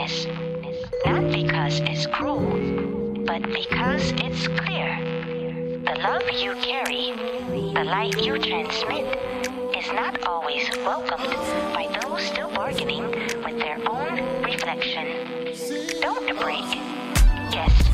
darkness, not because it's cruel, but because it's clear. The love you carry, the light you transmit, is not always welcomed by those still bargaining with their own reflection. Don't break. Yes,